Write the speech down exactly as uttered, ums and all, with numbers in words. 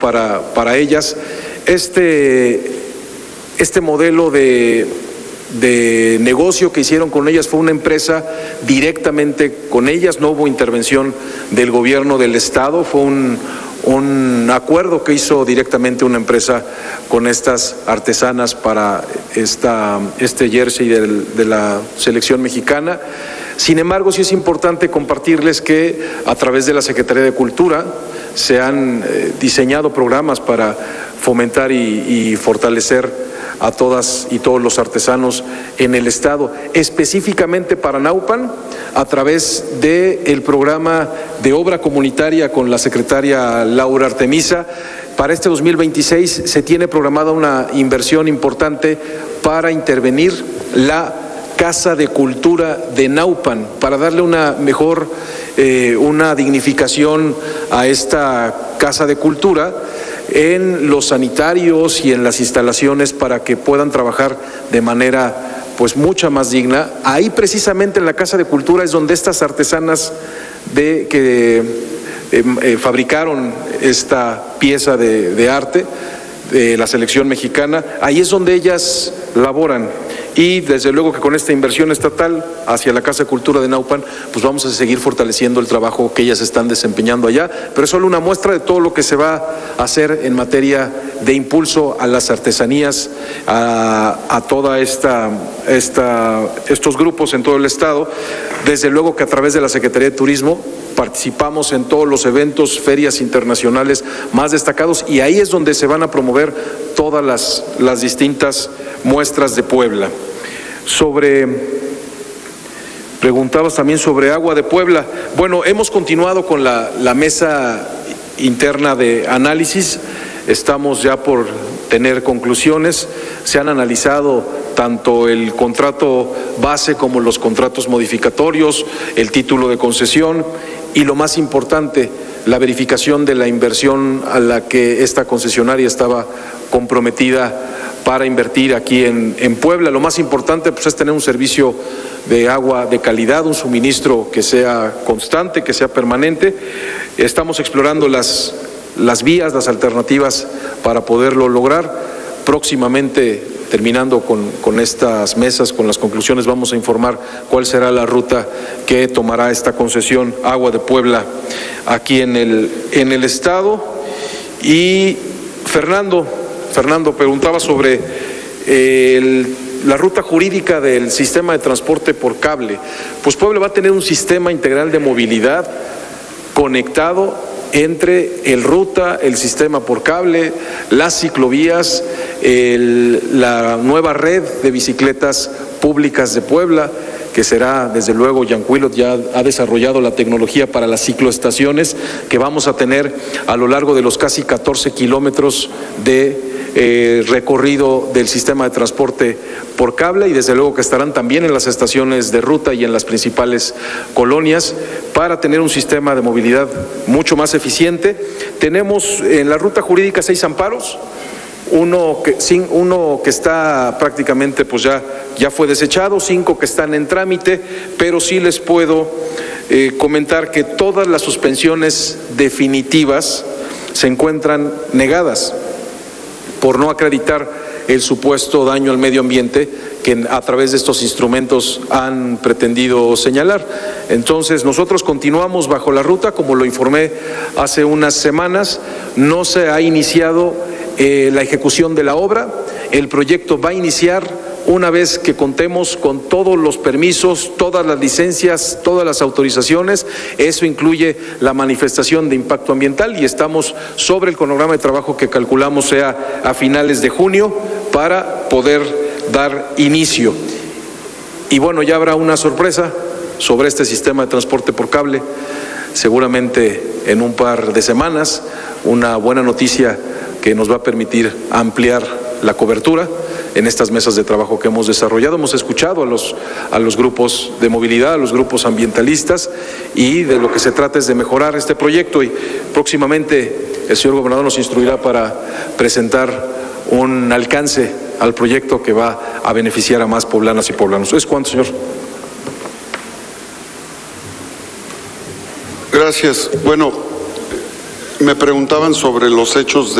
para, para ellas. Este, este modelo de, de negocio que hicieron con ellas fue una empresa directamente con ellas, no hubo intervención del gobierno del estado, fue un, un acuerdo que hizo directamente una empresa con estas artesanas para esta, este jersey del, de la selección mexicana. Sin embargo, sí es importante compartirles que a través de la Secretaría de Cultura se han eh, diseñado programas para fomentar y, y fortalecer a todas y todos los artesanos en el estado, específicamente para Naupan, a través del programa de obra comunitaria con la secretaria Laura Artemisa. Para este dos mil veintiséis se tiene programada una inversión importante para intervenir la Casa de Cultura de Naupan, para darle una mejor, eh, una dignificación a esta Casa de Cultura en los sanitarios y en las instalaciones para que puedan trabajar de manera pues mucha más digna. Ahí precisamente en la Casa de Cultura es donde estas artesanas de, que eh, eh, fabricaron esta pieza de, de arte de la selección mexicana, ahí es donde ellas laboran. Y desde luego que con esta inversión estatal hacia la Casa de Cultura de Naupan, pues vamos a seguir fortaleciendo el trabajo que ellas están desempeñando allá, pero es solo una muestra de todo lo que se va a hacer en materia de impulso a las artesanías, a, a toda esta, esta, estos grupos en todo el estado. Desde luego que a través de la Secretaría de Turismo participamos en todos los eventos, ferias internacionales más destacados, y ahí es donde se van a promover todas las, las distintas muestras de Puebla. Sobre, preguntabas también sobre Agua de Puebla. Bueno, hemos continuado con la, la mesa interna de análisis, estamos ya por tener conclusiones, se han analizado tanto el contrato base como los contratos modificatorios, el título de concesión y lo más importante, la verificación de la inversión a la que esta concesionaria estaba comprometida para invertir aquí en, en Puebla. Lo más importante pues, es tener un servicio de agua de calidad, un suministro que sea constante, que sea permanente. Estamos explorando las, las vías, las alternativas para poderlo lograr. Próximamente, terminando con, con estas mesas, con las conclusiones, vamos a informar cuál será la ruta que tomará esta concesión Agua de Puebla aquí en el, en el estado. Y Fernando, Fernando preguntaba sobre eh, el, la ruta jurídica del sistema de transporte por cable. Pues Puebla va a tener un sistema integral de movilidad conectado entre el ruta, el sistema por cable, las ciclovías, el, la nueva red de bicicletas públicas de Puebla, que será, desde luego, Yancuilot ya ha desarrollado la tecnología para las cicloestaciones que vamos a tener a lo largo de los casi catorce kilómetros de eh, recorrido del sistema de transporte por cable, y desde luego que estarán también en las estaciones de ruta y en las principales colonias para tener un sistema de movilidad mucho más eficiente. Tenemos en la ruta jurídica seis amparos. Uno que, uno que está prácticamente, pues ya, ya fue desechado, cinco que están en trámite, pero sí les puedo eh, comentar que todas las suspensiones definitivas se encuentran negadas por no acreditar el supuesto daño al medio ambiente que a través de estos instrumentos han pretendido señalar. Entonces, nosotros continuamos bajo la ruta, como lo informé hace unas semanas, no se ha iniciado Eh, la ejecución de la obra. El proyecto va a iniciar una vez que contemos con todos los permisos, todas las licencias, todas las autorizaciones. Eso incluye la manifestación de impacto ambiental y estamos sobre el cronograma de trabajo que calculamos sea a finales de junio para poder dar inicio. Y bueno, ya habrá una sorpresa sobre este sistema de transporte por cable, seguramente en un par de semanas, una buena noticia que nos va a permitir ampliar la cobertura en estas mesas de trabajo que hemos desarrollado. Hemos escuchado a los, a los grupos de movilidad, a los grupos ambientalistas, y de lo que se trata es de mejorar este proyecto, y próximamente el señor gobernador nos instruirá para presentar un alcance al proyecto que va a beneficiar a más poblanas y poblanos. ¿Es cuánto, señor? Gracias. Bueno, Me preguntaban sobre los hechos de